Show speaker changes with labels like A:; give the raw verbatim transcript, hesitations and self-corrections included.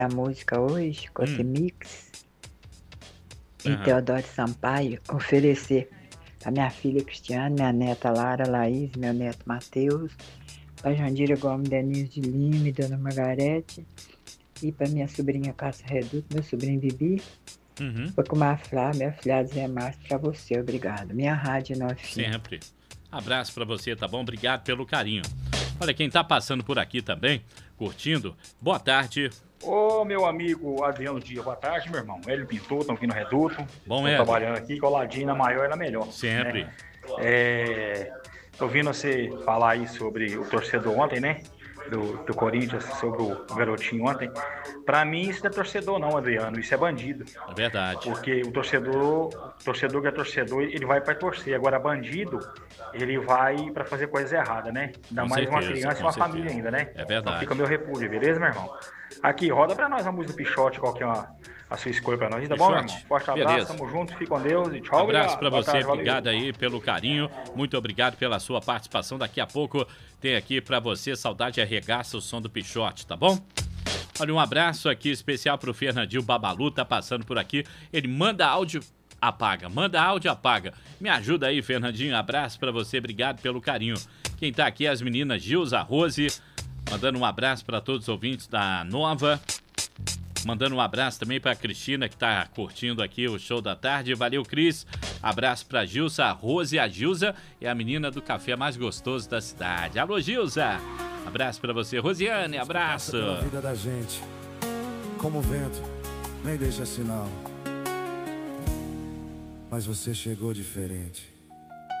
A: a música hoje, com esse
B: Hum.
A: mix, em
B: Aham.
A: Teodoro Sampaio, oferecer pra minha filha Cristiane, minha neta Lara Laís, meu neto Mateus, pra Jandira Gomes Denise de Lima e Dona Margarete, e pra minha sobrinha Cássia Reduto, meu sobrinho Bibi,
B: Uhum.
A: pra Kumaflá, meu afilhado Zé Márcio, pra você, obrigado. Minha rádio no F M.
B: Sempre. Abraço pra você, tá bom? Obrigado pelo carinho. Olha, quem tá passando por aqui também, curtindo, boa tarde.
C: Ô, meu amigo Adriano Dias, boa tarde, meu irmão. Hélio Pintor, estão aqui no Reduto.
B: Bom,
C: Tô
B: Hélio.
C: trabalhando aqui, coladinho na maior e na melhor,
B: Sempre.
C: né? É, tô ouvindo você falar aí sobre o torcedor ontem, né? Do, do Corinthians, sobre o garotinho ontem. Pra mim, isso não é torcedor não, Adriano, isso é bandido.
B: É verdade.
C: Porque o torcedor, o torcedor que é torcedor, ele vai pra torcer. Agora, bandido, ele vai pra fazer coisa errada, né? Ainda
B: Com
C: mais uma
B: certeza,
C: criança e
B: com
C: uma
B: certeza.
C: família ainda, né?
B: É
C: Então
B: verdade.
C: fica meu repúdio, beleza, meu irmão? Aqui, roda pra nós a música do Pichote, qual que é uma, a sua escolha pra nós, tá bom, meu irmão?
B: Pichote?
C: Forte abraço,
B: Beleza.
C: tamo junto, fique com Deus e tchau,
B: Abraço
C: obrigado.
B: pra
C: Boa
B: você,
C: tarde, valeu.
B: obrigado aí pelo carinho, muito obrigado pela sua participação. Daqui a pouco tem aqui pra você Saudade Arregaça, o som do Pichote, tá bom? Olha, um abraço aqui especial pro Fernandinho Babalu, tá passando por aqui. Ele manda áudio, apaga, manda áudio, apaga. Me ajuda aí, Fernandinho, abraço pra você, obrigado pelo carinho. Quem tá aqui é as meninas Gilza, Rose, mandando um abraço pra todos os ouvintes da Nova. Mandando um abraço também pra Cristina, que tá curtindo aqui o show da tarde. Valeu, Cris. Abraço pra Gilza, a Rose. A Gilza é a menina do café mais gostoso da cidade. Alô, Gilza. Abraço pra você. Rosiane, abraço.
D: Passa pela vida da gente, como o vento, nem deixa sinal. Mas você chegou diferente.